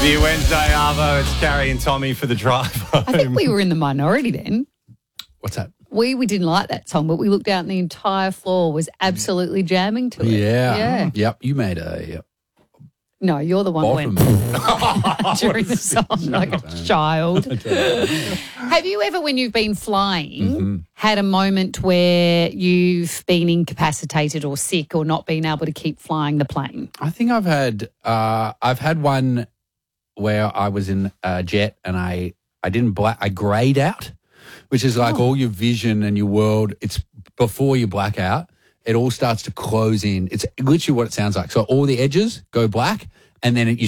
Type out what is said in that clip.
Dear Wednesday, Arvo, it's Carrie and Tommy for the drive home. I think we were in the minority then. What's that? We didn't like that song, but we looked out and the entire floor was absolutely jamming to it. Yeah. Yep. You made a No, you're the one who bottom. went during the song like a child. Have you ever, when you've been flying, had a moment where you've been incapacitated or sick or not been able to keep flying the plane? I think I've had one where I was in a jet and I grayed out, which is like all your vision and your world. It's before you black out. It all starts to close in. It's literally what it sounds like. So all the edges go black and then you